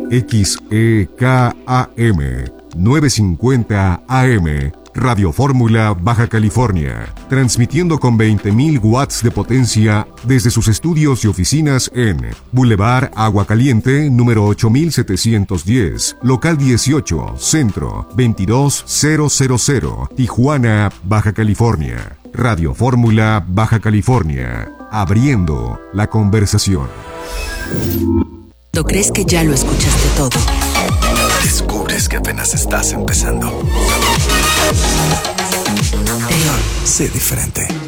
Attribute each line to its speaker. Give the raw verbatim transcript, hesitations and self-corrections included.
Speaker 1: X E K A M novecientos cincuenta A M, Radio Fórmula, Baja California, transmitiendo con veinte mil watts de potencia desde sus estudios y oficinas en Boulevard Agua Caliente, número ocho mil setecientos diez, local dieciocho, Centro, veintidós mil, Tijuana, Baja California. Radio Fórmula, Baja California, abriendo la conversación.
Speaker 2: ¿No crees que ya lo escuchaste todo?
Speaker 3: Descubres que apenas estás empezando.
Speaker 2: Eon.
Speaker 3: Sé diferente.